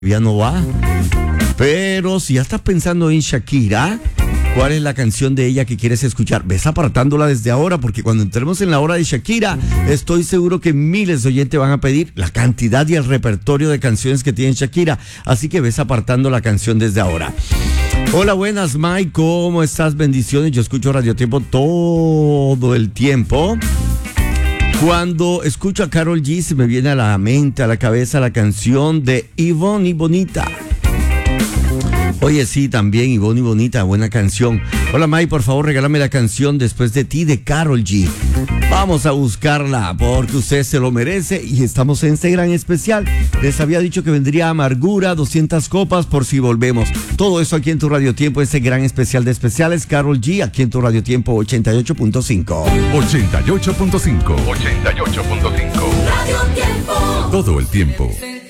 ya no va. Pero si ya estás pensando en Shakira, ¿cuál es la canción de ella que quieres escuchar? Ves apartándola desde ahora, porque cuando entremos en la hora de Shakira, estoy seguro que miles de oyentes van a pedir la cantidad y el repertorio de canciones que tiene Shakira. Así que ves apartando la canción desde ahora. Hola, buenas, Mike, ¿cómo estás? Bendiciones, yo escucho Radio Tiempo todo el tiempo. Cuando escucho a Karol G se me viene a la mente, a la cabeza la canción de Ivonne y Bonita. Oye, sí, también Ivonne y Bonita, buena canción. Hola, May, por favor, regálame la canción Después de ti de Karol G. Vamos a buscarla porque usted se lo merece y estamos en este gran especial. Les había dicho que vendría Amargura, 200 copas por si volvemos. Todo eso aquí en tu Radio Tiempo, este gran especial de especiales. Karol G, aquí en tu Radio Tiempo 88.5. 88.5. 88.5. Radio Tiempo. Todo el tiempo.